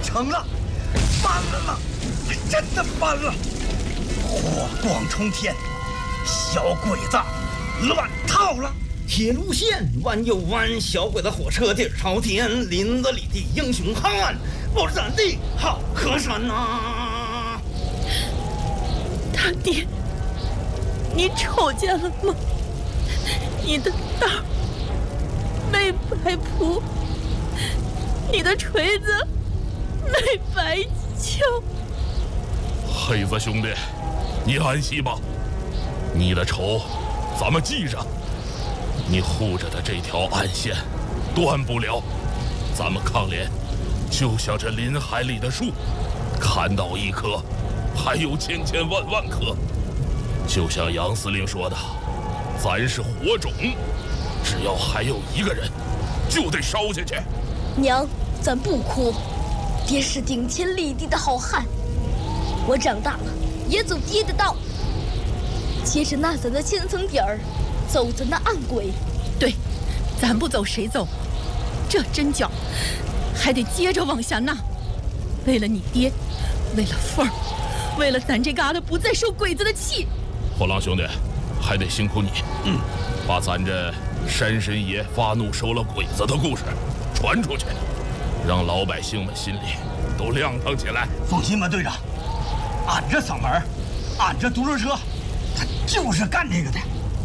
成了，翻了，真的翻了！火光冲天，小鬼子乱套了。 铁路线弯又弯，小鬼子火车底儿朝天，林子里的英雄汉，不是咱的好河山呐！ 大爹，你瞅见了吗？你的刀没白铺，你的锤子没白敲。 黑子兄弟，你安息吧，你的仇咱们记着。你护着的这条暗线断不了，咱们抗联就像这林海里的树，砍倒一棵还有千千万万棵。就像杨司令说的，咱是火种，只要还有一个人就得烧下去。 娘，咱不哭，爹是顶天立地的好汉，我长大了也走爹的道，接着那咱的千层底儿，走咱的暗轨。 对，咱不走谁走？这针脚还得接着往下纳。为了你爹，为了凤儿，为了咱这疙瘩不再受鬼子的气。 火狼兄弟，还得辛苦你，把咱这山神爷发怒收了鬼子的故事传出去，让老百姓们心里都亮堂起来。 放心吧，队长，俺这嗓门，俺这独轮车，他就是干这个的。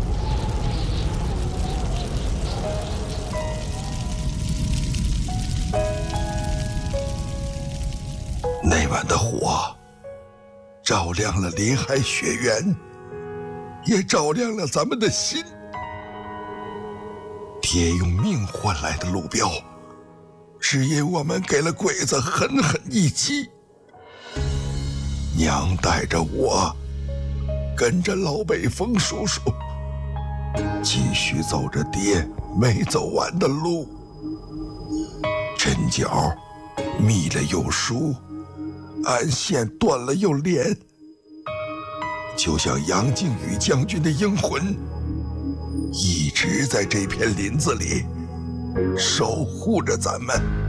那晚的火，照亮了林海雪原，也照亮了咱们的心。爹用命换来的路标，是因我们给了鬼子狠狠一击。娘带着我，跟着老北风叔叔，继续走着爹没走完的路。针脚密了又疏，暗线断了又连，就像杨靖宇将军的英魂，一直在这片林子里守护着咱们。